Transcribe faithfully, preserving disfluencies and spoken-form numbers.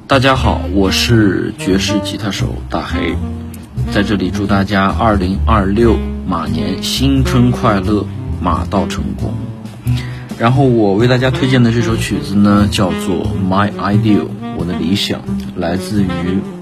大家好，我是爵士吉他手大黑，在这里祝大家二零二六马年新春快乐，马到成功。然后我为大家推荐的这首曲子呢，叫做 My Ideal， 我的理想，来自于